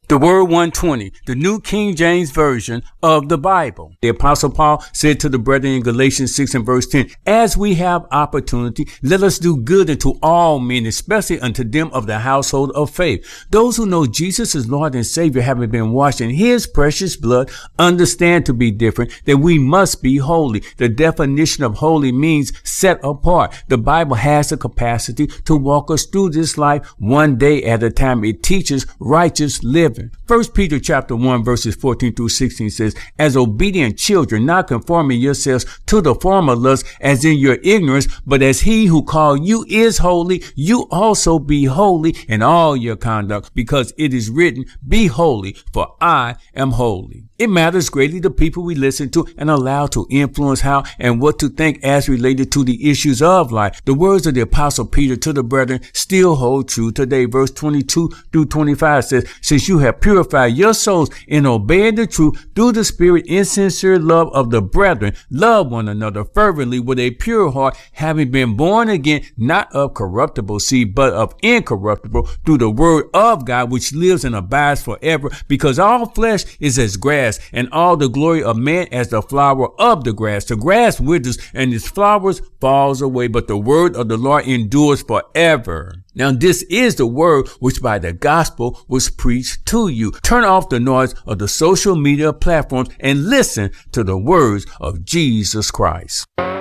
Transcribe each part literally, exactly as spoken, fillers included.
The Word one twenty, the New King James Version of the Bible. The Apostle Paul said to the brethren in Galatians six and verse ten, as we have opportunity, let us do good unto all men, especially unto them of the household of faith. Those who know Jesus as Lord and Savior, having been washed in his precious blood, understand to be different, that we must be holy. The definition of holy means set apart. The Bible has the capacity to walk us through this life one day at a time. It teaches righteous living. First Peter chapter one verses fourteen through sixteen says, as obedient children, not conforming yourselves to the former lust as in your ignorance, but as he who called you is holy, you also be holy in all your conduct, because it is written, be holy, for I am holy. It matters greatly the people we listen to and allow to influence how and what to think as related to the issues of life. The words of the Apostle Peter to the brethren still hold true today. Verse twenty-two through twenty-five says, since you have purified your souls in obeying the truth through the Spirit in sincere love of the brethren, love one another fervently with a pure heart, having been born again, not of corruptible seed, but of incorruptible, through the word of God, which lives and abides forever, because all flesh is as grass, and all the glory of man as the flower of the grass. The grass withers and its flowers falls away, but the word of the Lord endures forever. Now this is the word which by the gospel was preached to you. Turn off the noise of the social media platforms and listen to the words of Jesus Christ.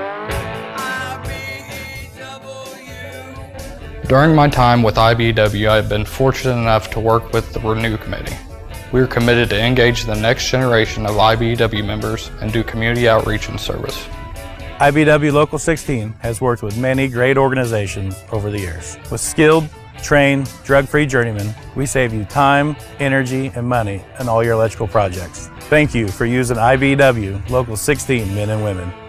During my time with I B E W, I have been fortunate enough to work with the Renew Committee. We are committed to engage the next generation of I B E W members and do community outreach and service. I B E W Local sixteen has worked with many great organizations over the years. With skilled, trained, drug-free journeymen, we save you time, energy, and money in all your electrical projects. Thank you for using I B E W Local sixteen men and women.